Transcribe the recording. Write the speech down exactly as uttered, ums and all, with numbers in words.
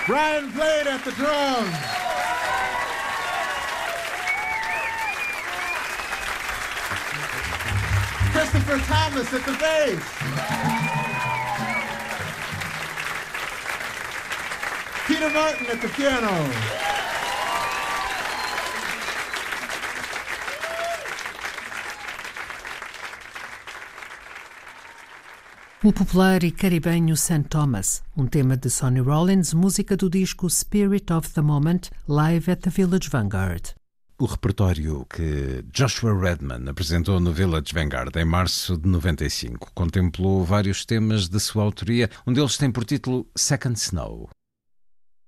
Brian Blade at the drums. Christopher Thomas at the bass. Peter Martin at the piano. O popular e caribenho Saint Thomas, um tema de Sonny Rollins, música do disco Spirit of the Moment, live at the Village Vanguard. O repertório que Joshua Redman apresentou no Village Vanguard em março de noventa e cinco contemplou vários temas de sua autoria. Um deles tem por título Second Snow.